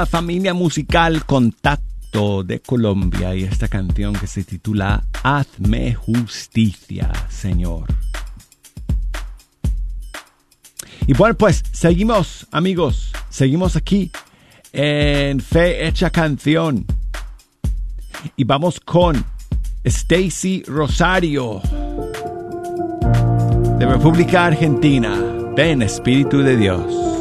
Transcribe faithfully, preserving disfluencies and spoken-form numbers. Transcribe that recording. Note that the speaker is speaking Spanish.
la familia musical Contacto de Colombia y esta canción que se titula Hazme Justicia, Señor. Y bueno, pues seguimos, amigos, seguimos aquí en Fe Hecha Canción. Y vamos con Stacy Rosario, de República Argentina. Ven, Espíritu de Dios.